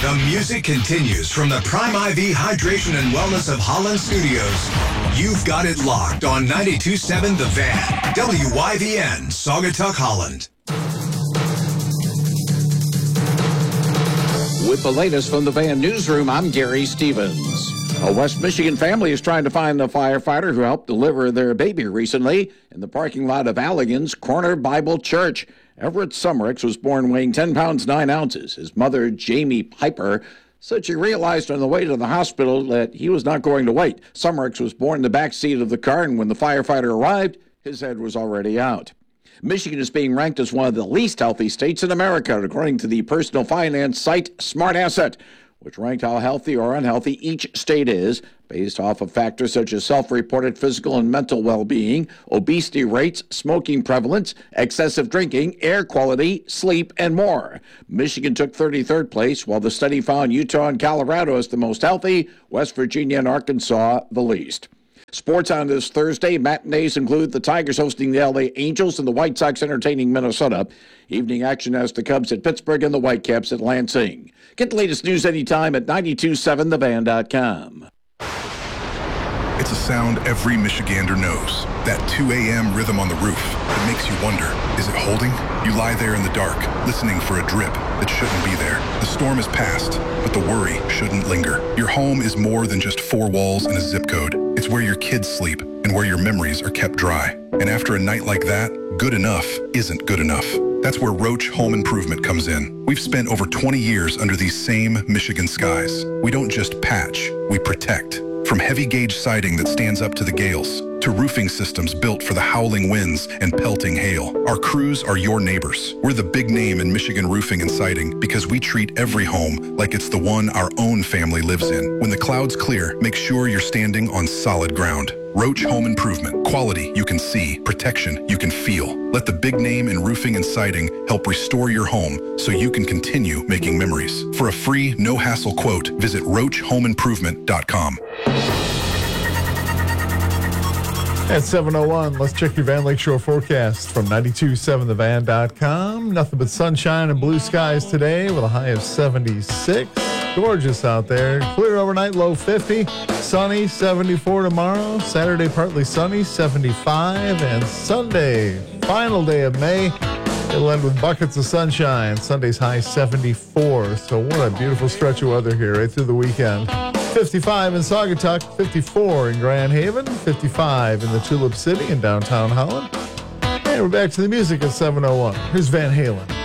The music continues from the Prime IV Hydration and Wellness of Holland Studios. You've got it locked on 92.7 The Van, WYVN, Saugatuck, Holland. With the latest from the Van Newsroom, I'm Gary Stevens. A West Michigan family is trying to find the firefighter who helped deliver their baby recently in the parking lot of Allegan's Corner Bible Church. Everett Summericks was born weighing 10 pounds 9 ounces. His mother, Jamie Piper, said she realized on the way to the hospital that he was not going to wait. Summericks was born in the back seat of the car, and when the firefighter arrived, his head was already out. Michigan is being ranked as one of the least healthy states in America, according to the personal finance site SmartAsset, which ranked how healthy or unhealthy each state is based off of factors such as self-reported physical and mental well-being, obesity rates, smoking prevalence, excessive drinking, air quality, sleep, and more. Michigan took 33rd place, while the study found Utah and Colorado as the most healthy, West Virginia and Arkansas the least. Sports on this Thursday. Matinees include the Tigers hosting the LA Angels and the White Sox entertaining Minnesota. Evening action has the Cubs at Pittsburgh and the Whitecaps at Lansing. Get the latest news anytime at 927thevan.com. It's a sound every Michigander knows. That 2 a.m. rhythm on the roof that makes you wonder, is it holding? You lie there in the dark, listening for a drip that shouldn't be there. The storm is past, but the worry shouldn't linger. Your home is more than just 4 walls and a zip code. It's where your kids sleep and where your memories are kept dry. And after a night like that, good enough isn't good enough. That's where Roach Home Improvement comes in. We've spent over 20 years under these same Michigan skies. We don't just patch, we protect. From heavy gauge siding that stands up to the gales, to roofing systems built for the howling winds and pelting hail, our crews are your neighbors. We're the big name in Michigan roofing and siding because we treat every home like it's the one our own family lives in. When the clouds clear, make sure you're standing on solid ground. Roach Home Improvement. Quality you can see, protection you can feel. Let the big name in roofing and siding help restore your home so you can continue making memories. For a free, no-hassle quote, visit roachhomeimprovement.com. At 7:01, let's check your Van Lakeshore forecast from 927thevan.com. Nothing but sunshine and blue skies today with a high of 76. Gorgeous out there. Clear overnight, low 50. Sunny, 74 tomorrow. Saturday, partly sunny, 75. And Sunday, final day of May, it'll end with buckets of sunshine. Sunday's high, 74. So what a beautiful stretch of weather here right through the weekend. 55 in Saugatuck, 54 in Grand Haven, 55 in the Tulip City in downtown Holland. And we're back to the music at 7:01. Here's Van Halen.